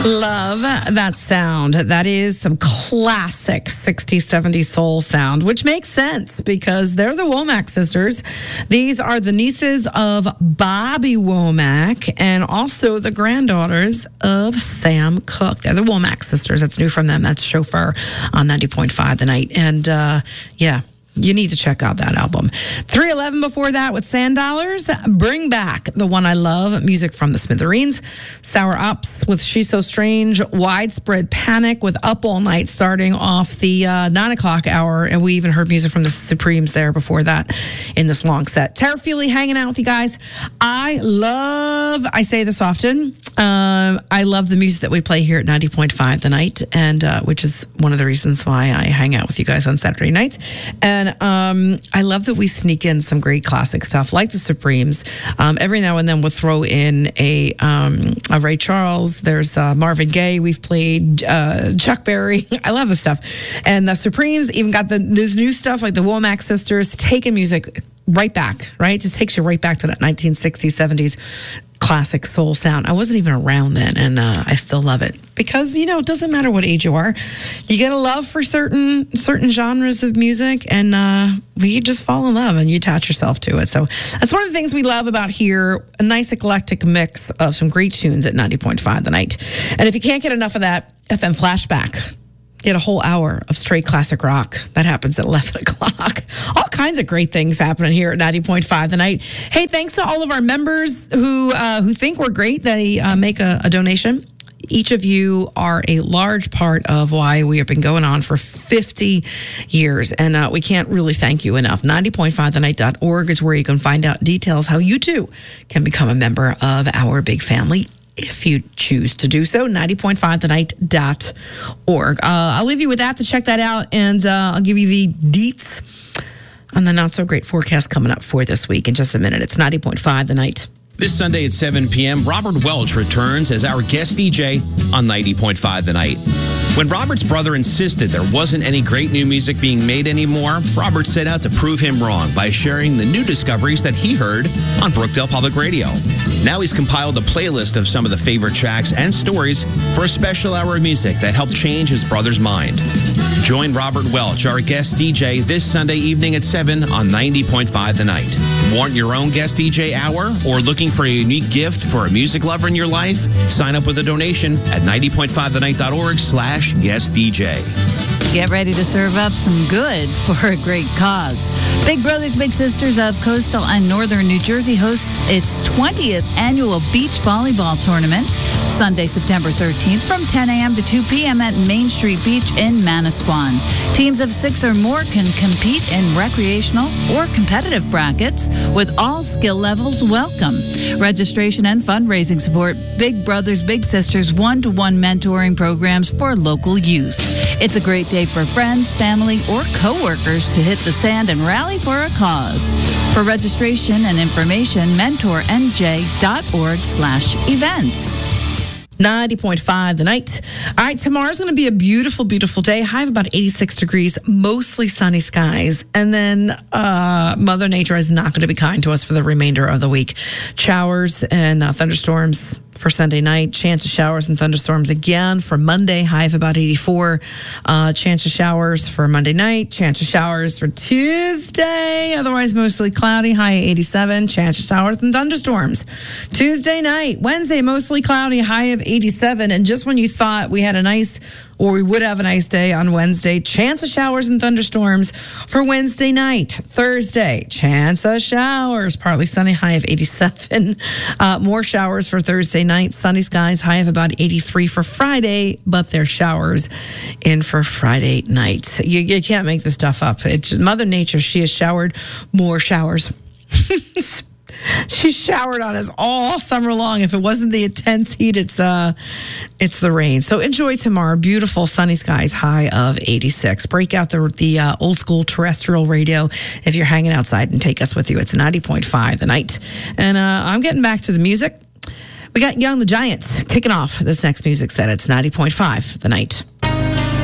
Love that sound. That is some classic 60s, 70s soul sound, which makes sense because they're the Womack sisters. These are the nieces of Bobby Womack and also the granddaughters of Sam Cooke. They're the Womack sisters. That's new from them. That's Chauffeur on 90.5 The Night. And yeah. You need to check out that album. 311 before that with Sand Dollars. Bring Back the One I Love. Music from the Smithereens. Sour Ups with She's So Strange. Widespread Panic with Up All Night starting off the 9 o'clock hour. And we even heard music from the Supremes there before that in this long set. Tara Feely hanging out with you guys. I say this often, I love the music that we play here at 90.5 The Night, and which is one of the reasons why I hang out with you guys on Saturday nights. And I love that we sneak in some great classic stuff like the Supremes. Every now and then we'll throw in a Ray Charles. There's Marvin Gaye. We've played Chuck Berry. I love this stuff. And the Supremes even got this new stuff like the Womack sisters, taking music right back, right? Just takes you right back to that 1960s, 70s classic soul sound. I wasn't even around then, and I still love it because, it doesn't matter what age you are. You get a love for certain genres of music, and you just fall in love and you attach yourself to it. So that's one of the things we love about here, a nice eclectic mix of some great tunes at 90.5 The Night. And if you can't get enough of that, FM Flashback. Get a whole hour of straight classic rock. That happens at 11 o'clock. All kinds of great things happening here at 90.5 The Night. Hey, thanks to all of our members who think we're great. They make a donation. Each of you are a large part of why we have been going on for 50 years. And we can't really thank you enough. 90.5thenight.org is where you can find out details how you too can become a member of our big family, if you choose to do so. 90.5thenight.org. I'll leave you with that to check that out, and I'll give you the deets on the not-so-great forecast coming up for this week in just a minute. It's 90.5 The Night. This Sunday at 7 p.m., Robert Welch returns as our guest DJ on 90.5 The Night. When Robert's brother insisted there wasn't any great new music being made anymore, Robert set out to prove him wrong by sharing the new discoveries that he heard on Brookdale Public Radio. Now he's compiled a playlist of some of the favorite tracks and stories for a special hour of music that helped change his brother's mind. Join Robert Welch, our guest DJ, this Sunday evening at 7 on 90.5 The Night. Want your own guest DJ hour or looking for a unique gift for a music lover in your life? Sign up with a donation at 90.5thenight.org/guest DJ. Get ready to serve up some good for a great cause. Big Brothers Big Sisters of Coastal and Northern New Jersey hosts its 20th annual beach volleyball tournament Sunday, September 13th from 10 a.m. to 2 p.m. at Main Street Beach in Manasquan. Teams of 6 or more can compete in recreational or competitive brackets with all skill levels welcome. Registration and fundraising support Big Brothers Big Sisters one-to-one mentoring programs for local youth. It's a great day for friends, family, or coworkers to hit the sand and rally for a cause. For registration and information, mentornj.org/events. 90.5 The Night. All right, tomorrow's going to be a beautiful, beautiful day. High of about 86 degrees, mostly sunny skies. And then Mother Nature is not going to be kind to us for the remainder of the week. Showers and thunderstorms for Sunday night. Chance of showers and thunderstorms again for Monday. High of about 84. Chance of showers for Monday night. Chance of showers for Tuesday. Otherwise, mostly cloudy. High 87. Chance of showers and thunderstorms. Tuesday night. Wednesday, mostly cloudy. High of 87. And just when you thought we had we would have a nice day on Wednesday, chance of showers and thunderstorms for Wednesday night. Thursday, chance of showers, partly sunny, high of 87. More showers for Thursday night, sunny skies, high of about 83 for Friday, but there's showers in for Friday night. You can't make this stuff up. It's Mother Nature. She has showered more showers. She showered on us all summer long. If it wasn't the intense heat, it's the rain. So enjoy tomorrow. Beautiful sunny skies, high of 86. Break out the old school terrestrial radio if you're hanging outside and take us with you. It's 90.5 The Night. And I'm getting back to the music. We got Young the Giants kicking off this next music set. It's 90.5 The Night.